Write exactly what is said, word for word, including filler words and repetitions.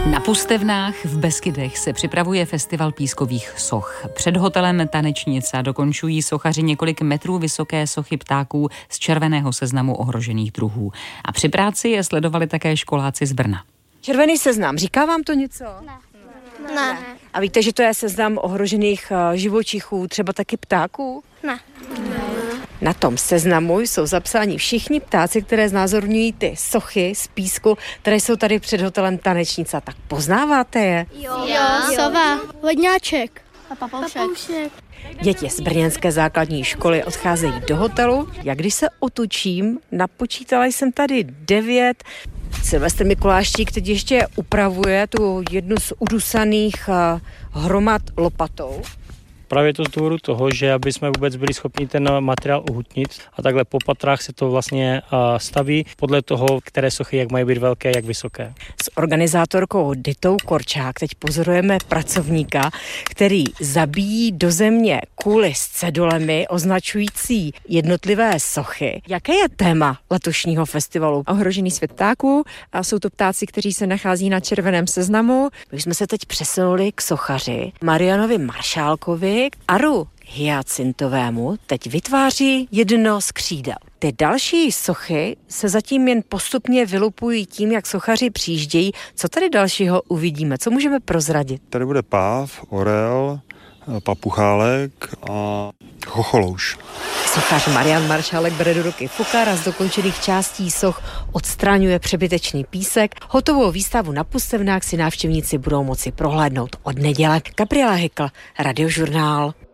Na Pustevnách v Beskydech se připravuje festival pískových soch. Před hotelem Tanečnica dokončují sochaři několik metrů vysoké sochy ptáků z červeného seznamu ohrožených druhů. A při práci je sledovali také školáci z Brna. Červený seznam, říká vám to něco? Ne. Ne. A víte, že to je seznam ohrožených živočichů, třeba taky ptáků? Ne. Na tom seznamu jsou zapsáni všichni ptáci, které znázorňují ty sochy z písku, které jsou tady před hotelem Tanečnica. Tak poznáváte je? Jo, jo. Sova, vodňáček a papoušek. papoušek. Děti z brněnské základní školy odcházejí do hotelu. Jak když se otočím, napočítala jsem tady devět. Silvestr Mikuláštík teď ještě upravuje tu jednu z udusaných hromad lopatou. Právě to z důvodu toho, že aby jsme vůbec byli schopni ten materiál uhutnit a takhle po patrách se to vlastně staví podle toho, které sochy jak mají být velké, jak vysoké. S organizátorkou Ditou Korčák teď pozorujeme pracovníka, který zabíjí do země kuly s cedulemi označující jednotlivé sochy. Jaké je téma letošního festivalu? Ohrožený svět ptáků a jsou to ptáci, kteří se nachází na červeném seznamu. My jsme se teď přesunuli k sochaři Marianovi Maršálkovi, Aru Hyacintovému teď vytváří jedno z křídel. Ty další sochy se zatím jen postupně vylupují tím, jak sochaři přijíždějí. Co tady dalšího uvidíme? Co můžeme prozradit? Tady bude páv, orel, papuchálek a chocholouš. Sochař Marian Maršálek bere do ruky fukar a z dokončených částí soch odstraňuje přebytečný písek. Hotovou výstavu na Pustevnách si návštěvníci budou moci prohlédnout od neděle. Gabriela Hykl, Radiožurnál.